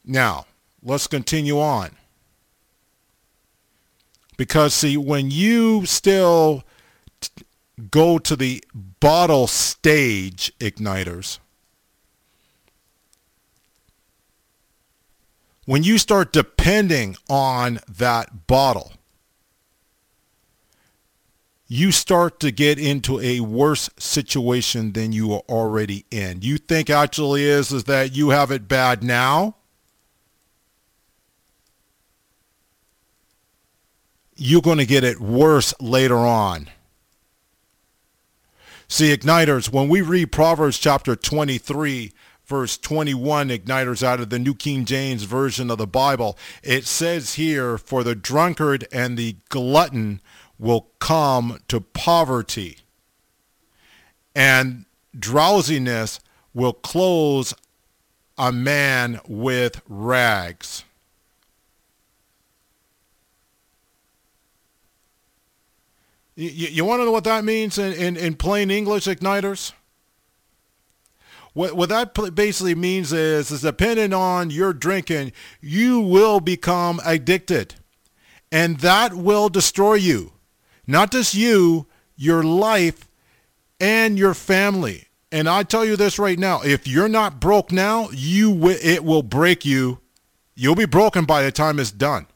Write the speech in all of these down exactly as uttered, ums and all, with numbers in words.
Now, let's continue on. Because, see, when you still t- go to the bottle stage, igniters, when you start depending on that bottle, you start to get into a worse situation than you are already in. You think actually is, is that you have it bad now? You're going to get it worse later on. See, igniters, when we read Proverbs chapter twenty-three, verse twenty-one, igniters, out of the New King James Version of the Bible, it says here, for the drunkard and the glutton will come to poverty, and drowsiness will clothe a man with rags. You, you, you want to know what that means in, in, in plain English, igniters? What, what that basically means is, is depending on your drinking, you will become addicted, and that will destroy you. Not just you, your life, and your family. And I tell you this right now, if you're not broke now, you w- it will break you. You'll be broken by the time it's done.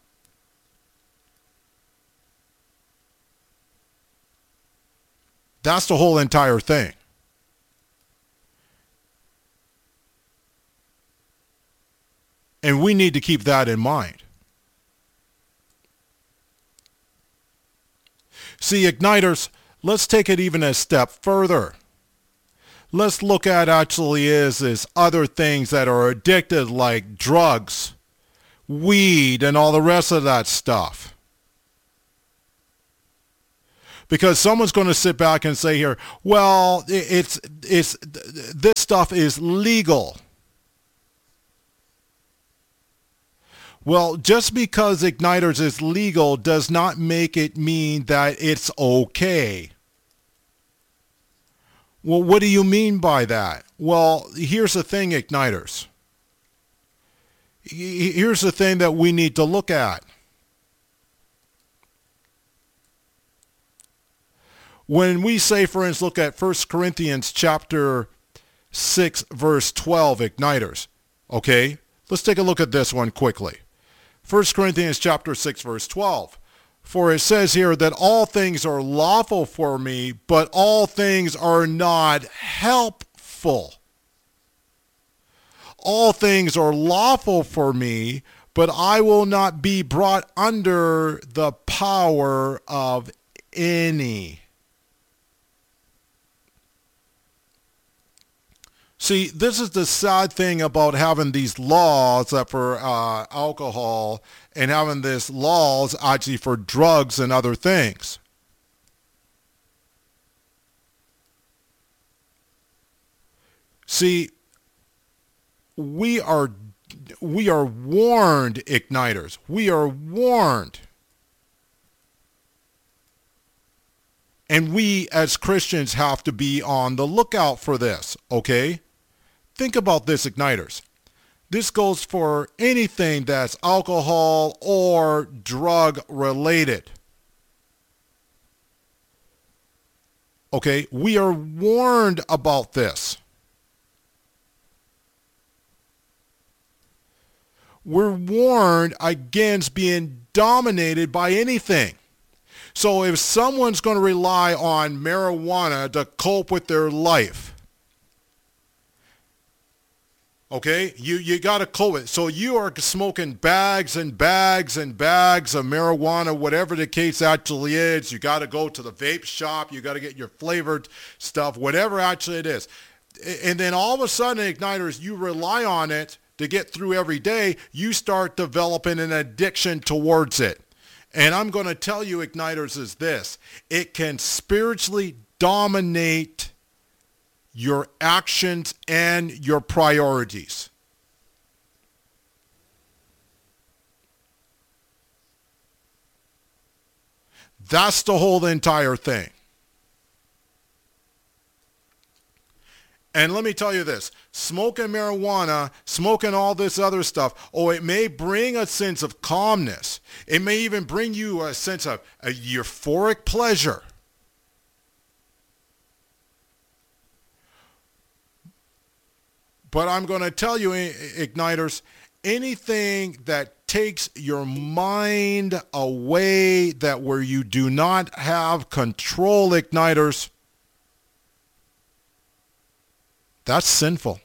That's the whole entire thing. And we need to keep that in mind. See, igniters, let's take it even a step further. Let's look at actually is, is other things that are addicted, like drugs, weed, and all the rest of that stuff. Because someone's going to sit back and say here, well, it's, it's, this stuff is legal. Well, just because igniters is legal does not make it mean that it's okay. Well, what do you mean by that? Well, here's the thing, igniters. Here's the thing that we need to look at. When we say, for instance, look at First Corinthians chapter six, verse twelve, igniters. Okay, let's take a look at this one quickly. First Corinthians chapter six, verse twelve. For it says here that all things are lawful for me, but all things are not helpful. All things are lawful for me, but I will not be brought under the power of any. See, this is the sad thing about having these laws that for uh, alcohol and having these laws actually for drugs and other things. See, we are we are warned, igniters. We are warned. And we as Christians have to be on the lookout for this, okay? Think about this, igniters. This goes for anything that's alcohol or drug related. Okay, we are warned about this. We're warned against being dominated by anything. So if someone's going to rely on marijuana to cope with their life, okay, you, you got to cope it. So you are smoking bags and bags and bags of marijuana, whatever the case actually is. You got to go to the vape shop. You got to get your flavored stuff, whatever actually it is. And then all of a sudden, igniters, you rely on it to get through every day. You start developing an addiction towards it. And I'm going to tell you, igniters, is this. It can spiritually dominate your actions and your priorities. That's the whole entire thing. And let me tell you this, smoking marijuana, smoking all this other stuff, oh, it may bring a sense of calmness. It may even bring you a sense of a euphoric pleasure. But I'm going to tell you, Igniters, anything that takes your mind away, that where you do not have control, Igniters, that's sinful.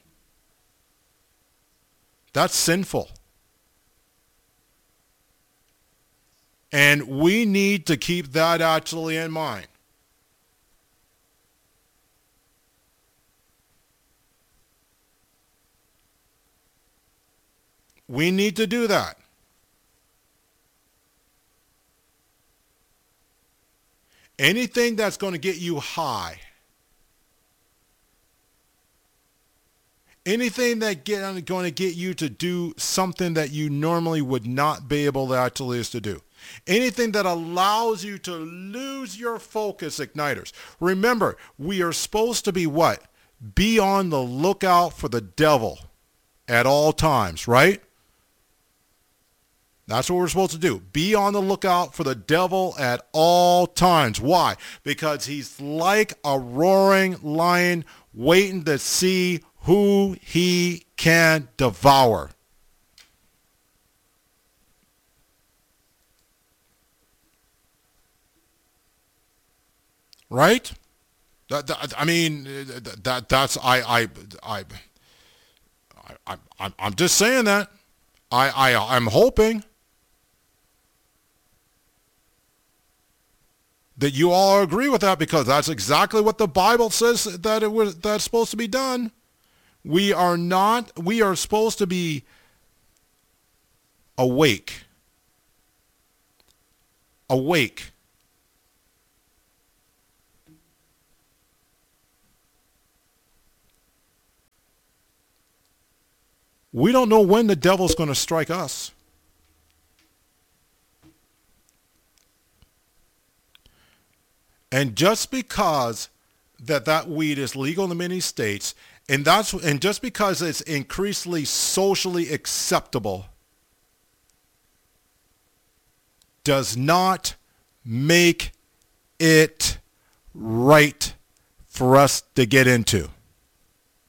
That's sinful. And we need to keep that actually in mind. We need to do that. Anything that's going to get you high, anything that get, going to get you to do something that you normally would not be able to actually is to do. Anything that allows you to lose your focus, Igniters. Remember, we are supposed to be what? Be on the lookout for the devil at all times, right? That's what we're supposed to do. Be on the lookout for the devil at all times. Why? Because he's like a roaring lion waiting to see who he can devour. Right? That, that, I mean, that, that that's I I I I I I'm just saying that. I I I'm hoping that you all agree with that, because that's exactly what the Bible says that it was that's supposed to be done. We are not we are supposed to be awake. Awake. We don't know when the devil's going to strike us. And just because that that weed is legal in many states, and that's and just because it's increasingly socially acceptable, does not make it right for us to get into.